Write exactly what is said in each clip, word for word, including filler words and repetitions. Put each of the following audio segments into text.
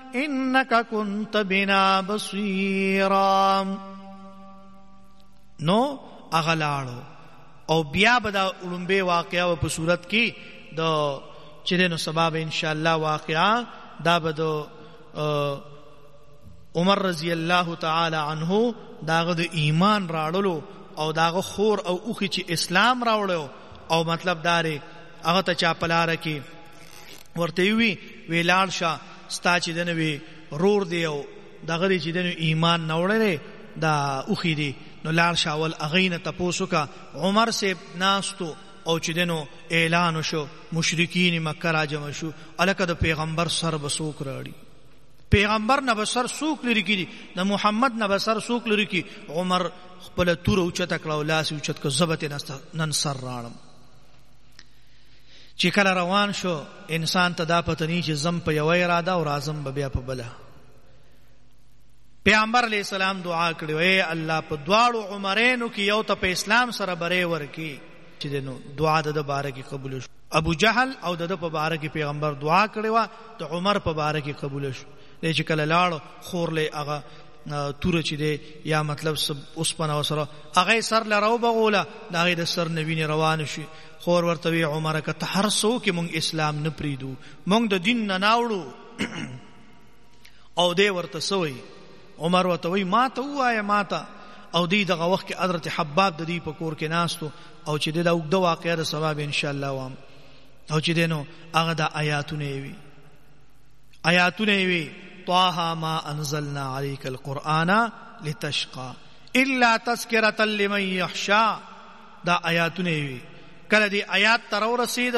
انك كنت بنا بصيرا. نو اغلاړو او بیا به دا اولمبه واقعا په صورت کې د چې نو سبب ان شاء الله واقعا دا به د عمر رضی الله تعالی عنه داغه د ایمان راړلو او داغه خور او اوخي چې اسلام راوړو او مطلب داري هغه ته چا پلار کې ورته وی ویلال شاه ستا چې دنه وی رور دی او دغه چې دنه ایمان نوړلې دا اوخي دی نو لال شاول اغینه تپوسو کا عمر سے ناستو او چې دنو اعلان شو مشرکین مکه را جمع شو الکه د پیغمبر سر بسوک راړي پیغمبر نه بسر سوک لري کی د محمد نه بسر سوک لري کی عمر خپل تور او چت کړه لاس او چت کو زبط نن سر راړم چې کله روان شو انسان ته دا پته نه چې زم په یو اراده او رازم به بیا په بل. پیغمبر علیہ السلام دعا کړې اے الله په دواړو عمرینو کې یو ته په اسلام سره بره ورکی چې دنو دعا د باره کې قبول شو. ابو جهل او د په باره کې پیغمبر دعا کړې و د عمر په باره کې قبول شو. چې کله لاړ خور له هغه تور چې دی یا مطلب سب اوس پناه سره هغه سر لراو بغوله دا د سر نوینه روان شي. خور ورته وی عمر که ته هر څو کې مونږ اسلام نه پریدو مونږ د دین نه ناوړو او دې ورته سوی عمر ورته وی ما ته وایه ما ته او دې دغه وخت کې حضرت حباب د دې په کور کې ناستو او چې دا وګړه واقعه د ثواب ان شاء الله وام او چې دینو هغه د آیاتونه وی آیاتونه وی طه ما انزلنا عليك القرآن لتشقى الا تذكرة لمن يخشى دا آیاتونه وی کله دی آیات تر ورسید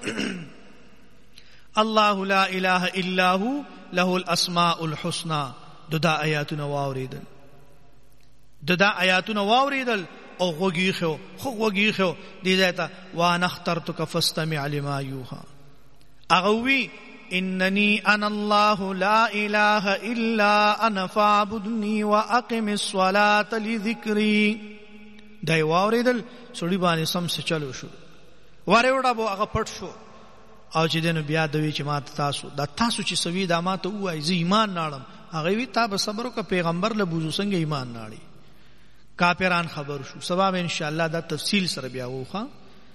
الله لا اله الا هو له الاسماء الحسنى دا آیاتونه واوریدل دا آیاتونه واوریدل او غوږی خو خو غوږی خو دې ځای وانا اخترتك فاستمع لما يوحى اغوی انني انا الله لا اله الا انا فاعبدني واقم الصلاه لذكري دای واوریدل سړي باندې سم څه چلو شو واره وډا بو هغه پټ شو او چې دنه بیا دوی چې ما تاسو دا تاسو چې سوي دا ما ته وای زه ایمان ناړم هغه وی تا به صبر وکړه پیغمبر له بوزو څنګه ایمان ناړي کافران خبر شو سبب ان شاء الله دا تفصیل سره بیا وخا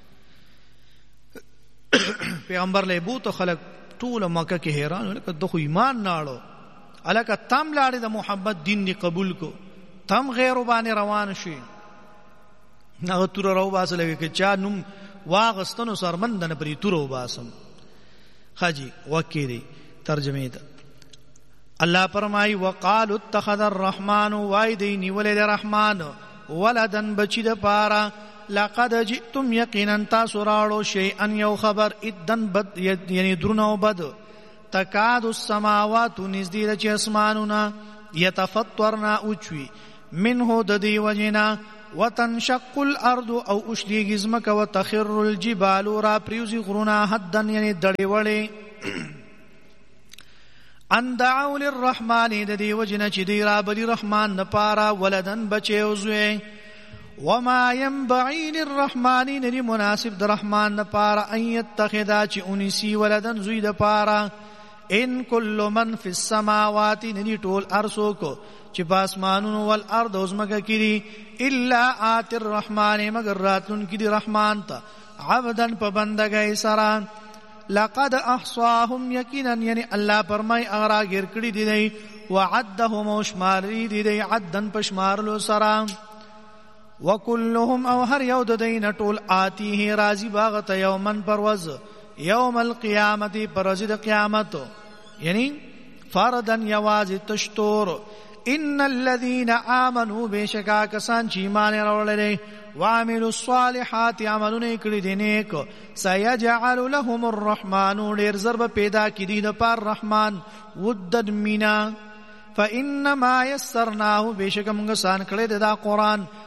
پیغمبر له بو ته خلق ټول مکه کې حیران ولکه دغه ایمان ناړو الکه تم لاړې د محبت دین دی قبول کو تم غیر باندې روان شي نو تور راو باسل کې چا نوم واغستنو سرمندنه پری تورو باسم خاجي وکيري ترجمه ده الله فرمای وقالوا اتخذ الرحمن وایدین ولد الرحمن ولدن بچی د پارا لقد جئتم یقینا تاسراړو شیئا یو خبر ادن بد یعنی درنو بد تکاد السماوات نزدید چې اسمانونه یتفطرنا اوچوي منه د دی وجنا وتنشق الارض او اشدیږي زمکه وتخر الجبال را پریوزي غرونا حدن یعنی دړي وړي ان دعوا للرحمن د دی وجنه چې دی را بلی رحمان نه پارا ولدن بچو زوی وما ينبغي للرحمن ندی مناسب د رحمان نه پارا ان يتخذا چې انسی ولدن زوی د پارا ان كل من في السماوات ندی ټول ارسو کو چې پاسمانونو والارض اوسمګه کړي الا ات الرحمن مگر راتون کې دی رحمان ته عبدن په بندګۍ سره لقد احصاهم یقینا یعنی الله فرمای اغرا غیر کړي دي وعدهم شماری دي عدن پشمارلو سره وكلهم او هر یو د دین ټول آتیه راضی باغت یومن پروز یوم القیامت پروز د قیامت یعنی فردن یواز تشتور ان الذين امنوا بشکا کسان چې ایمان راوړل وعملوا الصالحات عملونه کړی دي نیک سيجعل لهم الرحمن ډیر ضرب پیدا کړي د پر رحمان ودد مینا فانما يسرناه بشک موږ سان کړی دا قران